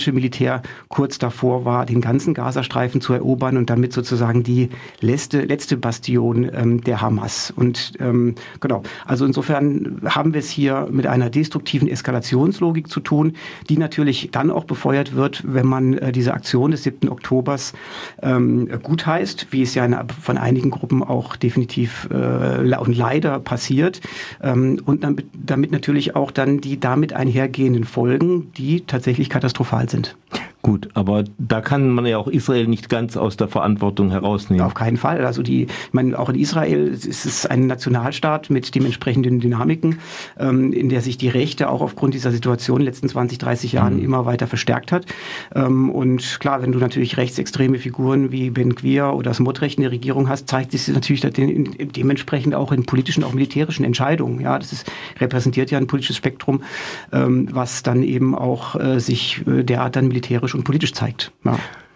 Militär kurz davor war, den ganzen Gazastreifen zu erobern und damit sozusagen die letzte Bastion der Hamas. Und genau, also insofern haben wir es hier mit einer destruktiven Eskalationslogik zu tun, die natürlich dann auch befeuert wird, wenn man diese Aktion des 7. Oktobers gutheißt, wie es ja von einigen Gruppen auch definitiv und leider passiert, und damit natürlich auch dann die damit einhergehenden Folgen, die tatsächlich katastrophal sind. Gut, aber da kann man ja auch Israel nicht ganz aus der Verantwortung herausnehmen. Auf keinen Fall. Also ich meine, auch in Israel ist es ein Nationalstaat mit dementsprechenden Dynamiken, in der sich die Rechte auch aufgrund dieser Situation in den letzten 20, 30 Jahren immer weiter verstärkt hat. Und klar, wenn du natürlich rechtsextreme Figuren wie Ben Gvir oder Smotrich in der Regierung hast, zeigt sich das natürlich dementsprechend auch in politischen, auch militärischen Entscheidungen. Ja, repräsentiert ja ein politisches Spektrum, was dann eben auch sich derart dann militärisch und politisch zeigt. Ja.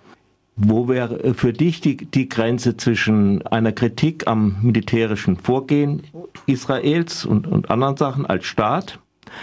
Wo wäre für dich die Grenze zwischen einer Kritik am militärischen Vorgehen Israels und anderen Sachen als Staat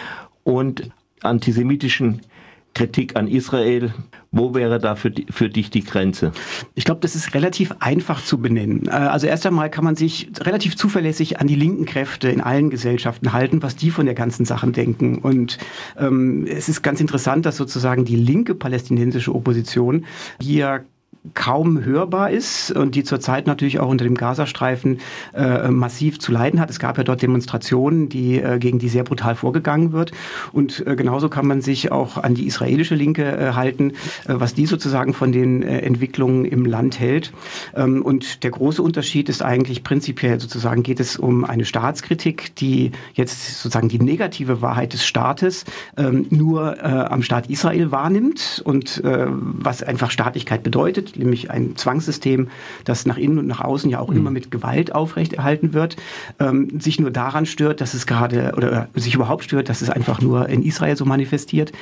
und antisemitischen Kritik an Israel? Wo wäre da für dich die Grenze? Ich glaube, das ist relativ einfach zu benennen. Also erst einmal kann man sich relativ zuverlässig an die linken Kräfte in allen Gesellschaften halten, was die von der ganzen Sache denken. Und es ist ganz interessant, dass sozusagen die linke palästinensische Opposition hier kaum hörbar ist und die zurzeit natürlich auch unter dem Gazastreifen massiv zu leiden hat. Es gab ja dort Demonstrationen, gegen die sehr brutal vorgegangen wird. Und genauso kann man sich auch an die israelische Linke halten, was die sozusagen von den Entwicklungen im Land hält. Und der große Unterschied ist eigentlich prinzipiell sozusagen, geht es um eine Staatskritik, die jetzt sozusagen die negative Wahrheit des Staates nur am Staat Israel wahrnimmt und was einfach Staatlichkeit bedeutet, nämlich ein Zwangssystem, das nach innen und nach außen ja auch immer mit Gewalt aufrechterhalten wird, sich nur daran stört, dass es oder sich überhaupt stört, dass es einfach nur in Israel so manifestiert,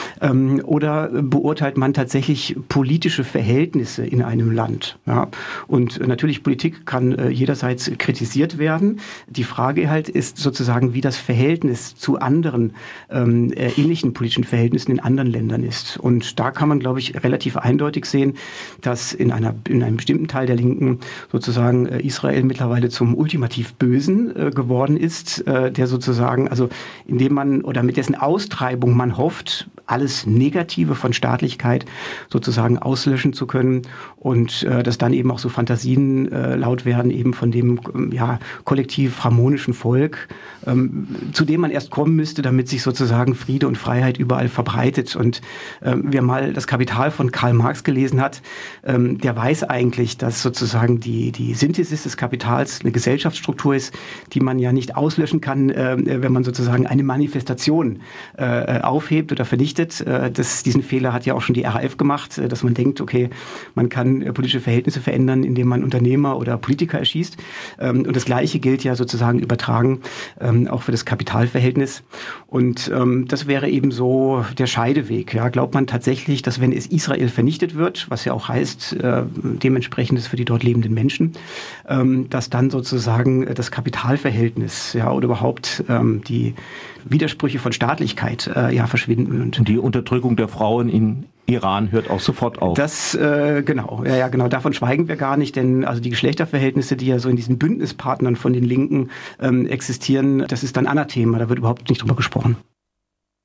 oder beurteilt man tatsächlich politische Verhältnisse in einem Land. Ja? Und natürlich, Politik kann jederseits kritisiert werden. Die Frage halt ist sozusagen, wie das Verhältnis zu anderen ähnlichen politischen Verhältnissen in anderen Ländern ist. Und da kann man, glaube ich, relativ eindeutig sehen, dass in einem bestimmten Teil der Linken sozusagen Israel mittlerweile zum ultimativ Bösen geworden ist, der sozusagen, also indem man oder mit dessen Austreibung man hofft, alles Negative von Staatlichkeit sozusagen auslöschen zu können und dass dann eben auch so Fantasien laut werden, eben von dem kollektiv harmonischen Volk, zu dem man erst kommen müsste, damit sich sozusagen Friede und Freiheit überall verbreitet. Und wer mal das Kapital von Karl Marx gelesen hat, der weiß eigentlich, dass sozusagen die Synthesis des Kapitals eine Gesellschaftsstruktur ist, die man ja nicht auslöschen kann, wenn man sozusagen eine Manifestation aufhebt oder vernichtet. Diesen Fehler hat ja auch schon die RAF gemacht, dass man denkt, okay, man kann politische Verhältnisse verändern, indem man Unternehmer oder Politiker erschießt. Und das Gleiche gilt ja sozusagen übertragen auch für das Kapitalverhältnis. Und das wäre eben so der Scheideweg. Ja, glaubt man tatsächlich, dass wenn es Israel vernichtet wird, was ja auch heißt, dementsprechend ist für die dort lebenden Menschen, dass dann sozusagen das Kapitalverhältnis oder überhaupt die Widersprüche von Staatlichkeit verschwinden. Und die Unterdrückung der Frauen in Iran hört auch sofort auf. Das, genau. Ja, genau. Davon schweigen wir gar nicht, denn also die Geschlechterverhältnisse, die ja so in diesen Bündnispartnern von den Linken existieren, das ist dann Anathema. Da wird überhaupt nicht drüber gesprochen.